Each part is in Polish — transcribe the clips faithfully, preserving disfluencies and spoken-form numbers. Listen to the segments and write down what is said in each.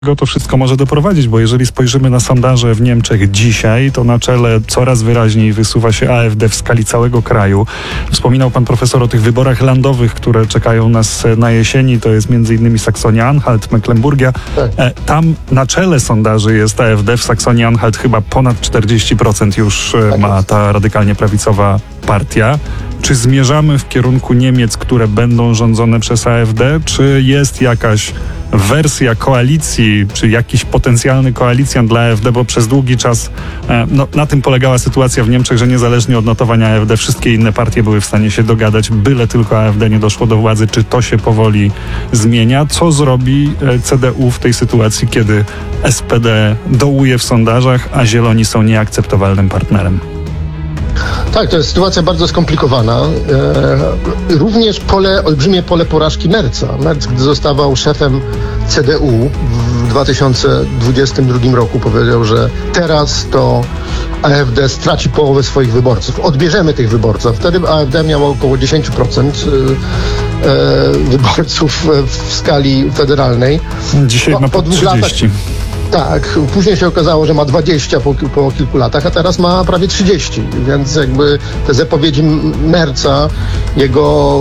to wszystko może doprowadzić, bo jeżeli spojrzymy na sondaże w Niemczech dzisiaj, to na czele coraz wyraźniej wysuwa się A F D w skali całego kraju. Wspominał pan profesor o tych wyborach landowych, które czekają nas na jesieni. To jest między innymi Saksonia-Anhalt, Mecklenburgia. Tak. Tam na czele sondaży jest A F D. W Saksonia-Anhalt chyba ponad czterdzieści procent już tak ma jest. Ta radykalnie prawicowa partia. Czy zmierzamy w kierunku Niemiec, które będą rządzone przez A F D, czy jest jakaś wersja koalicji, czy jakiś potencjalny koalicjant dla A F D, bo przez długi czas no, na tym polegała sytuacja w Niemczech, że niezależnie od notowania A F D wszystkie inne partie były w stanie się dogadać, byle tylko A F D nie doszło do władzy. Czy to się powoli zmienia? Co zrobi C D U w tej sytuacji, kiedy S P D dołuje w sondażach, a Zieloni są nieakceptowalnym partnerem? Tak, to jest sytuacja bardzo skomplikowana. E, również pole, olbrzymie pole porażki Merza. Merz, gdy zostawał szefem C D U w dwa tysiące dwudziestym drugim roku, powiedział, że teraz to A F D straci połowę swoich wyborców. Odbierzemy tych wyborców. Wtedy A F D miało około dziesięć procent e, wyborców w skali federalnej. Dzisiaj ma po trzydzieści. Tak, później się okazało, że ma dwadzieścia po, po kilku latach, a teraz ma prawie trzydzieści, więc jakby te zapowiedzi Merza, jego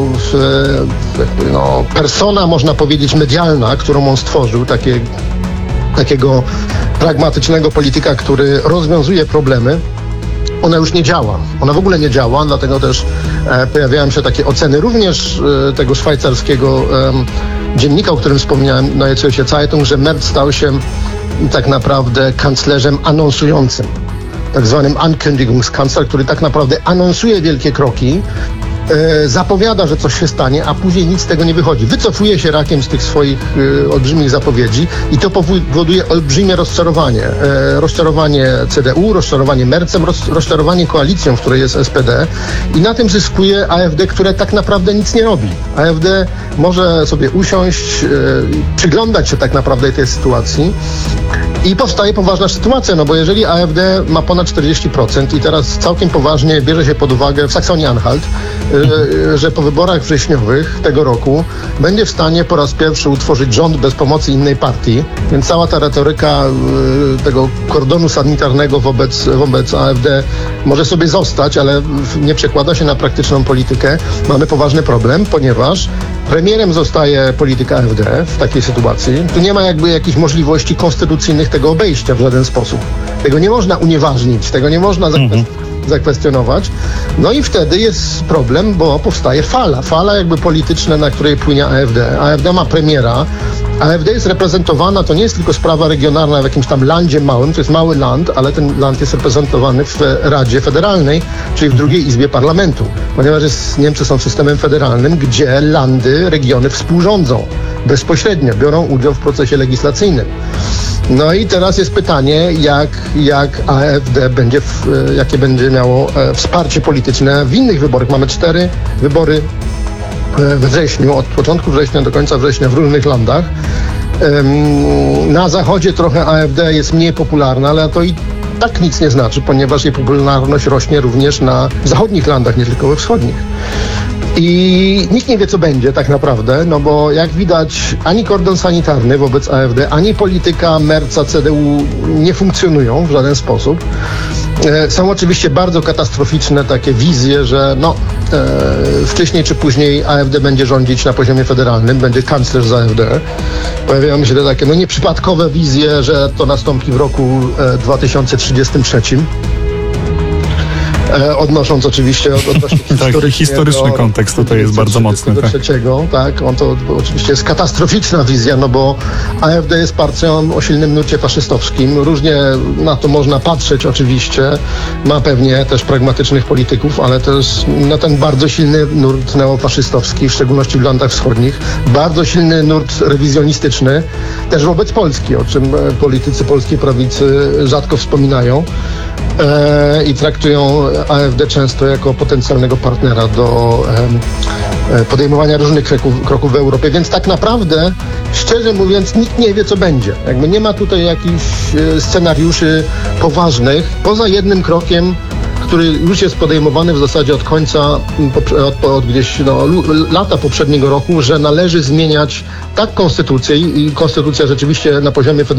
jakby no, persona, można powiedzieć, medialna, którą on stworzył, takie, takiego pragmatycznego polityka, który rozwiązuje problemy, ona już nie działa. Ona w ogóle nie działa, dlatego też e, pojawiają się takie oceny również e, tego szwajcarskiego e, dziennika, o którym wspomniałem, na Süddeutsche Zeitung, że Merz stał się tak naprawdę kanclerzem anonsującym, tak zwanym Ankündigungskancler, który tak naprawdę anonsuje wielkie kroki, e, zapowiada, że coś się stanie, a później nic z tego nie wychodzi. Wycofuje się rakiem z tych swoich e, olbrzymich zapowiedzi i to powoduje olbrzymie rozczarowanie. E, rozczarowanie C D U, rozczarowanie Merzem, roz, rozczarowanie koalicją, w której jest S P D i na tym zyskuje A F D, które tak naprawdę nic nie robi. A F D może sobie usiąść, e, przyglądać się tak naprawdę tej sytuacji i powstaje poważna sytuacja, no bo jeżeli A F D ma ponad czterdzieści procent i teraz całkiem poważnie bierze się pod uwagę w Saksonia-Anhalt, e, że po wyborach wrześniowych tego roku będzie w stanie po raz pierwszy utworzyć rząd bez pomocy innej partii, więc cała ta retoryka e, tego kordonu sanitarnego wobec, wobec A F D może sobie zostać, ale nie przekłada się na praktyczną politykę. Mamy poważny problem, ponieważ premierem zostaje polityka A F D w takiej sytuacji. Tu nie ma jakby jakichś możliwości konstytucyjnych tego obejścia w żaden sposób. Tego nie można unieważnić, tego nie można zakwest- zakwestionować. No i wtedy jest problem, bo powstaje fala. Fala jakby polityczna, na której płynie A F D. A F D ma premiera. A F D jest reprezentowana, to nie jest tylko sprawa regionalna w jakimś tam landzie małym, to jest mały land, ale ten land jest reprezentowany w Radzie Federalnej, czyli w drugiej izbie parlamentu, ponieważ jest, Niemcy są systemem federalnym, gdzie landy, regiony współrządzą bezpośrednio, biorą udział w procesie legislacyjnym. No i teraz jest pytanie, jak, jak A F D będzie, w, jakie będzie miało wsparcie polityczne w innych wyborach. Mamy cztery wybory we wrześniu, od początku września do końca września w różnych landach. Na zachodzie trochę A F D jest mniej popularna, ale to i tak nic nie znaczy, ponieważ jej popularność rośnie również na zachodnich landach, nie tylko we wschodnich. I nikt nie wie, co będzie tak naprawdę, no bo jak widać, ani kordon sanitarny wobec A F D, ani polityka Merza, C D U nie funkcjonują w żaden sposób. E, są oczywiście bardzo katastroficzne takie wizje, że no, e, wcześniej czy później A F D będzie rządzić na poziomie federalnym, będzie kanclerz z A F D. Pojawiają się te takie no nieprzypadkowe wizje, że to nastąpi w roku e, dwa tysiące trzydziestym trzecim. E, odnosząc oczywiście od, od tak, historyczny do, kontekst tutaj jest bardzo mocny. Tak. Trzeciego, tak, on to oczywiście jest katastroficzna wizja, no bo A F D jest partią o silnym nurcie faszystowskim. Różnie na to można patrzeć oczywiście. Ma pewnie też pragmatycznych polityków, ale to jest na ten bardzo silny nurt neofaszystowski, w szczególności w landach wschodnich. Bardzo silny nurt rewizjonistyczny, też wobec Polski, o czym politycy polskiej prawicy rzadko wspominają. E, i traktują A F D często jako potencjalnego partnera do e, podejmowania różnych kroków, kroków w Europie, więc tak naprawdę, szczerze mówiąc, nikt nie wie, co będzie. Jakby nie ma tutaj jakichś scenariuszy poważnych, poza jednym krokiem, który już jest podejmowany w zasadzie od końca, od, od gdzieś no, lata poprzedniego roku, że należy zmieniać tak konstytucję i konstytucja rzeczywiście na poziomie federalnym